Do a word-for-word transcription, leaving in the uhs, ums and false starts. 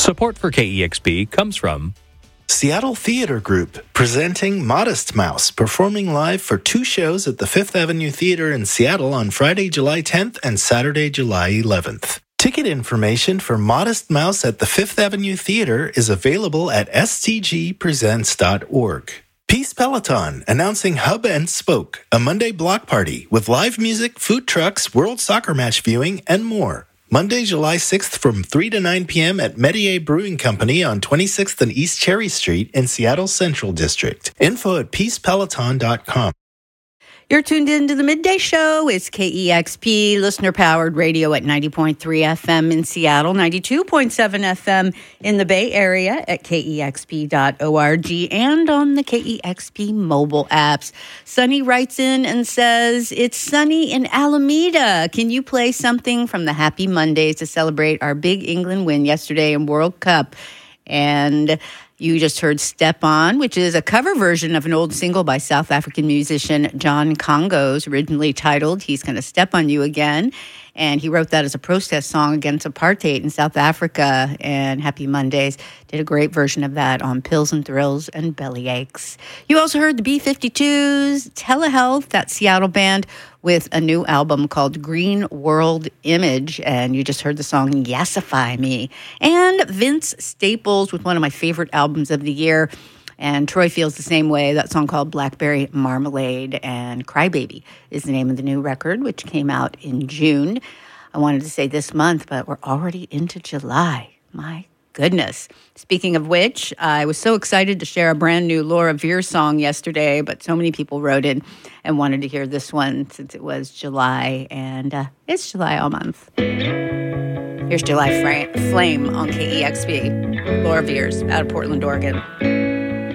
Support for K E X P comes from Seattle Theater Group, presenting Modest Mouse, performing live for two shows at the Fifth Avenue Theater in Seattle on Friday, July tenth and Saturday, July eleventh. Ticket information for Modest Mouse at the Fifth Avenue Theater is available at s t g presents dot org. Peace Peloton, announcing Hub and Spoke, a Monday block party with live music, food trucks, World Soccer Match viewing, and more. Monday, July sixth from three to nine p.m. at Metier Brewing Company on twenty-sixth and East Cherry Street in Seattle Central District. Info at peace peloton dot com. You're tuned into the Midday Show. It's K E X P, listener-powered radio at ninety point three F M in Seattle, ninety-two point seven F M in the Bay Area at K E X P dot org and on the K E X P mobile apps. Sunny writes in and says, it's sunny in Alameda. Can you play something from the Happy Mondays to celebrate our big England win yesterday in World Cup? And you just heard Step On, which is a cover version of an old single by South African musician John Congos, originally titled He's Gonna Step on You Again. And he wrote that as a protest song against apartheid in South Africa. And Happy Mondays did a great version of that on Pills and Thrills and Bellyaches. You also heard the B fifty-twos, Telehealth, that Seattle band, with a new album called Green World Image. And you just heard the song Yassify Me. And Vince Staples with one of my favorite albums of the year. And Troy feels the same way. That song called Blackberry Marmalade, and Crybaby is the name of the new record, which came out in June. I wanted to say this month, but we're already into July. My goodness. Speaking of which, I was so excited to share a brand new Laura Veer song yesterday, but so many people wrote in and wanted to hear this one since it was July, and uh, it's July all month. Here's July Fra- Flame on K E X P. Laura Veers out of Portland, Oregon.